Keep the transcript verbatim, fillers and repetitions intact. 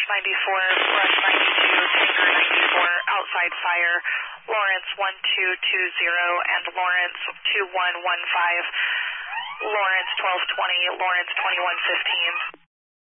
ninety-four, Brush ninety-two, Tanker ninety-four, outside fire, Lawrence one two two zero and Lawrence two one one five, Lawrence twelve twenty, Lawrence twenty-one fifteen.